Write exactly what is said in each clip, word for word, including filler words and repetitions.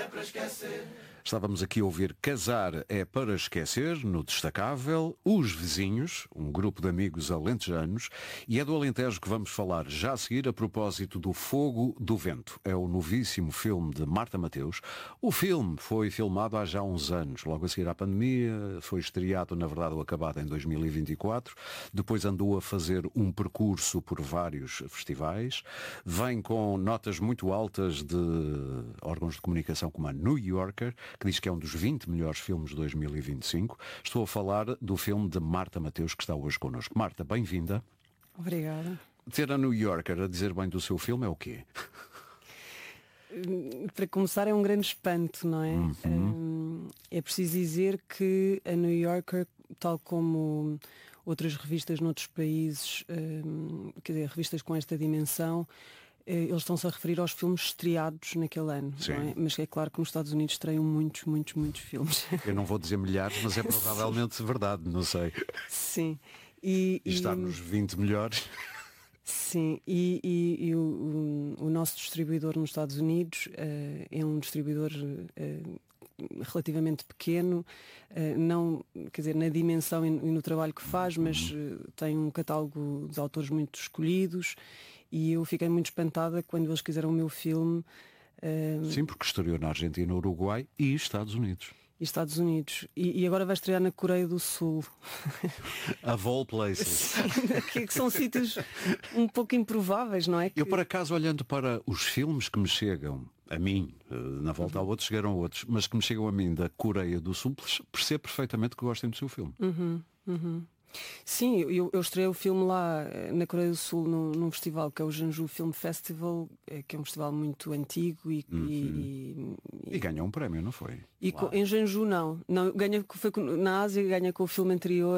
para esquecer. Estávamos aqui a ouvir Casar é para esquecer, no Destacável, Os Vizinhos, um grupo de amigos alentejanos, e é do Alentejo que vamos falar já a seguir a propósito do Fogo do Vento. É o novíssimo filme de Marta Mateus. O filme foi filmado há já uns anos, logo a seguir à pandemia, foi estreado, na verdade, ou acabado em dois mil e vinte e quatro, depois andou a fazer um percurso por vários festivais, vem com notas muito altas de órgãos de comunicação como a New Yorker, que diz que é um dos vinte melhores filmes de dois mil e vinte e cinco. Estou a falar do filme de Marta Mateus, que está hoje connosco. Marta, bem-vinda. Obrigada. Ter a New Yorker a dizer bem do seu filme é o quê? Para começar, é um grande espanto, não é? Uhum. É preciso dizer que a New Yorker, tal como outras revistas noutros países, quer dizer, revistas com esta dimensão, eles estão-se a referir aos filmes estreados naquele ano, não é? Mas é claro que nos Estados Unidos estreiam muitos, muitos, muitos filmes. Eu não vou dizer milhares, mas é provavelmente verdade, não sei. Sim. E, e está e... nos vinte melhores. Sim, e, e, e o, o, o nosso distribuidor nos Estados Unidos uh, é um distribuidor uh, relativamente pequeno, uh, não, quer dizer, na dimensão e no trabalho que faz, mas uh, tem um catálogo de autores muito escolhidos. E eu fiquei muito espantada quando eles quiseram o meu filme. Uh... Sim, porque estreou na Argentina, Uruguai e Estados Unidos. E Estados Unidos. E, e agora vai estrear na Coreia do Sul. Of all places. Sim, que, que são sítios um pouco improváveis, não é? Que... Eu, por acaso, olhando para os filmes que me chegam, a mim, na volta uhum. a outros, chegaram outros, mas que me chegam a mim da Coreia do Sul, percebo perfeitamente que gostem do seu filme. Uhum, uhum. Sim, eu, eu estreiei o filme lá na Coreia do Sul num, num festival que é o Jeonju Film Festival, que é um festival muito antigo e, uhum. e, e, e ganhou um prémio, não foi? E com, em Jeonju não, não ganha, foi na Ásia, ganha com o filme anterior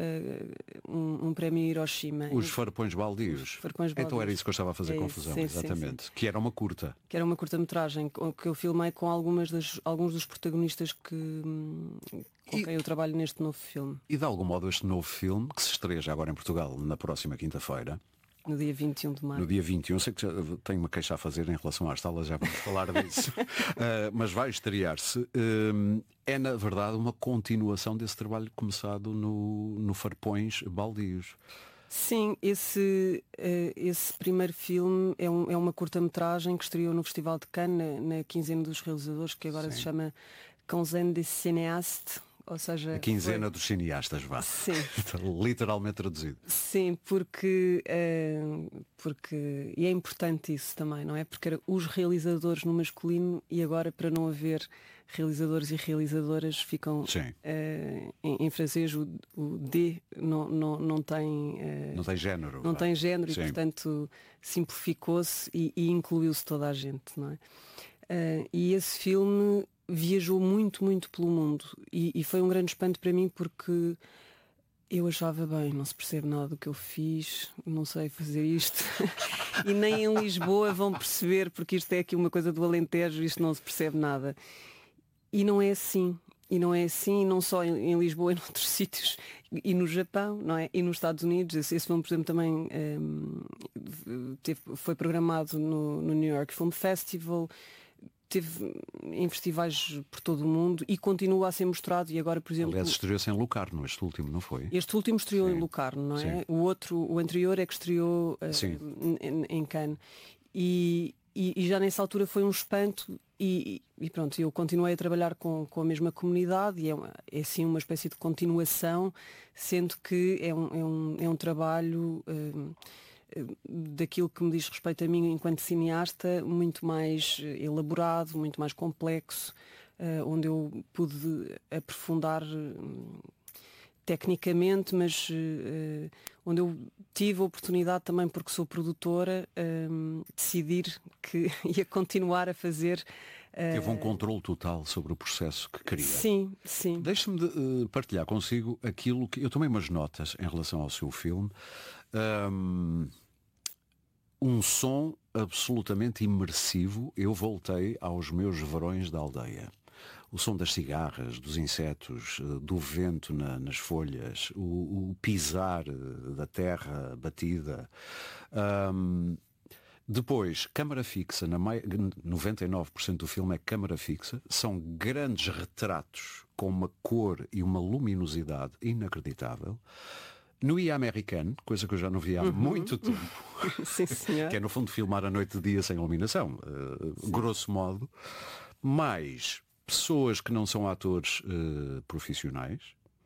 uh, um, um prémio em Hiroshima. Os Farpões Baldios. Os Farpões Baldios. Então era isso que eu estava a fazer é confusão, sim, exatamente. Sim, sim. Que era uma curta. Que era uma curta-metragem que eu filmei com algumas das, alguns dos protagonistas que, com e, quem eu trabalho neste novo filme. E de algum modo este novo filme, que se estreia já agora em Portugal na próxima quinta-feira, no dia vinte e um de maio. No dia vinte e um, sei que já tenho uma queixa a fazer em relação às salas, já vamos falar disso. uh, mas vai estrear-se. Uh, é, na verdade, uma continuação desse trabalho começado no, no Farpões Baldios. Sim, esse, uh, esse primeiro filme é, um, é uma curta-metragem que estreou no Festival de Cannes, na, na quinzena dos realizadores, que agora Sim. se chama Quinzaine des Cinéastes. Ou seja, a quinzena foi... dos cineastas, vá. Sim. Literalmente traduzido. Sim, porque, uh, porque e é importante isso também, não é? Porque era os realizadores no masculino e agora, para não haver realizadores e realizadoras, ficam uh, em, em francês o, o D não, não, não tem uh, não tem género. Não vá. tem género Sim. e portanto simplificou-se e, e incluiu-se toda a gente, não é? Uh, e esse filme viajou muito, muito pelo mundo e, e foi um grande espanto para mim porque eu achava, bem, não se percebe nada do que eu fiz, não sei fazer isto e nem em Lisboa vão perceber porque isto é aqui uma coisa do Alentejo, isto não se percebe nada. E não é assim. E não é assim, não só em, em Lisboa, em outros sítios, e no Japão, não é? E nos Estados Unidos. Esse, esse filme, por exemplo, também um, teve, foi programado no, no New York Film Festival, teve em festivais por todo o mundo e continua a ser mostrado. E agora, por exemplo, aliás, estreou-se em Locarno, este último, não foi? Este último estreou Sim. em Locarno, não é? Sim. O outro, o anterior é que estreou uh, em, em Cannes. E, e, e já nessa altura foi um espanto e, e pronto, eu continuei a trabalhar com, com a mesma comunidade e é, uma, é sim uma espécie de continuação, sendo que é um, é um, é um trabalho uh, daquilo que me diz respeito a mim enquanto cineasta, muito mais elaborado, muito mais complexo, uh, onde eu pude aprofundar uh, tecnicamente, mas uh, onde eu tive a oportunidade também, porque sou produtora, uh, decidir que ia continuar a fazer. Uh... Teve um controle total sobre o processo que queria. Sim, sim. Deixe-me de, uh, partilhar consigo aquilo que... Eu tomei umas notas em relação ao seu filme. Um, um som absolutamente imersivo. Eu voltei aos meus verões da aldeia. O som das cigarras, dos insetos, do vento na, nas folhas, o, o pisar da terra batida. Um, Depois, câmara fixa, na mai... noventa e nove por cento do filme é câmara fixa, são grandes retratos com uma cor e uma luminosidade inacreditável. No I A americano, coisa que eu já não vi há uhum. muito tempo, Sim, senhor. que é no fundo filmar a noite de dia sem iluminação, uh, grosso modo, mais pessoas que não são atores uh, profissionais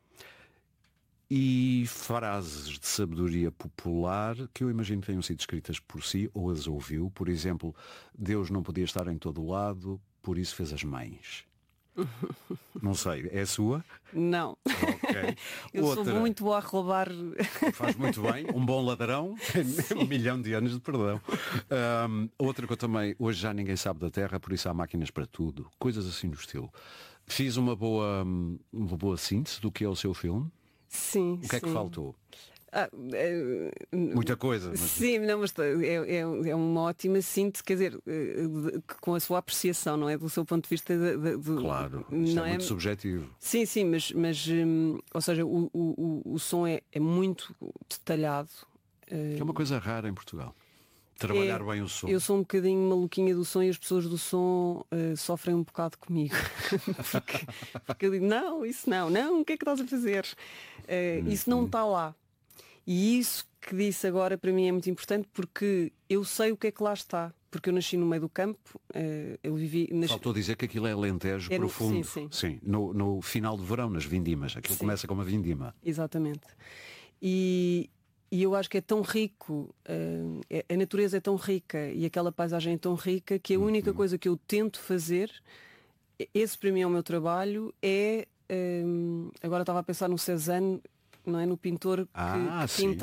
e frases de sabedoria popular que eu imagino que tenham sido escritas por si ou as ouviu. Por exemplo, Deus não podia estar em todo o lado, por isso fez as mães. Não sei, é a sua? Não. Okay. Eu Outra, sou muito boa a roubar. Faz muito bem, um bom ladrão, um milhão de anos de perdão. Um, outra que eu também, hoje já ninguém sabe da Terra, por isso há máquinas para tudo, coisas assim no estilo. Fiz uma boa, uma boa síntese do que é o seu filme. Sim. O que é sim. que faltou? Ah, é, Muita coisa. Mas... Sim, não, mas é, é, é uma ótima síntese, quer dizer, com a sua apreciação, não é? Do seu ponto de vista de, de, de, claro, isto não é, é muito subjetivo. Sim, sim, mas, mas hum, ou seja, o, o, o som é, é muito detalhado. Que é uma coisa rara em Portugal. Trabalhar é, bem o som. Eu sou um bocadinho maluquinha do som e as pessoas do som uh, sofrem um bocado comigo. porque, porque eu digo, não, isso não, não, o que é que estás a fazer? Uh, hum, isso não está hum. lá. E isso que disse agora para mim é muito importante porque eu sei o que é que lá está. Porque eu nasci no meio do campo, eu vivi... Nas... Faltou dizer que aquilo é Alentejo é no... profundo. Sim, sim. sim no, no final de verão, nas vindimas. Aquilo sim. começa com uma vindima. Exatamente. E, e eu acho que é tão rico, a natureza é tão rica e aquela paisagem é tão rica que a única uhum. coisa que eu tento fazer, esse para mim é o meu trabalho, é... Agora estava a pensar no Cézanne, não é? No pintor que, ah, que pinta